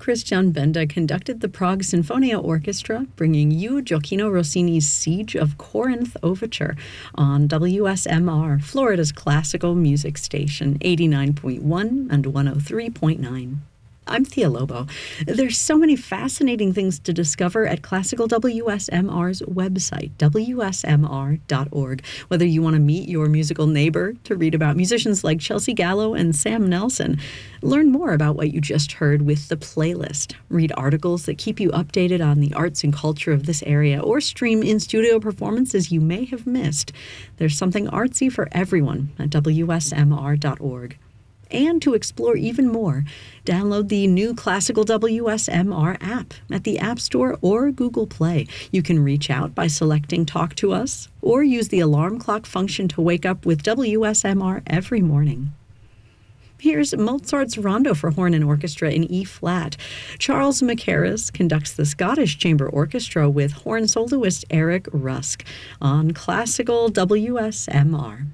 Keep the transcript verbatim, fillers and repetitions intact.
Christian Benda conducted the Prague Sinfonia Orchestra, bringing you Gioacchino Rossini's Siege of Corinth Overture on W S M R, Florida's classical music station, eighty-nine point one and one oh three point nine. I'm Thea Lobo. There's so many fascinating things to discover at Classical W S M R's website, W S M R dot org. Whether you want to meet your musical neighbor, to read about musicians like Chelsea Gallo and Sam Nelson, learn more about what you just heard with the playlist, read articles that keep you updated on the arts and culture of this area, or stream in-studio performances you may have missed, there's something artsy for everyone at W S M R dot org. And to explore even more, download the new Classical W S M R app at the App Store or Google Play. You can reach out by selecting Talk to Us or use the alarm clock function to wake up with W S M R every morning. Here's Mozart's Rondo for Horn and Orchestra in E-flat. Charles Mackerras conducts the Scottish Chamber Orchestra with horn soloist Eric Rusk on Classical W S M R.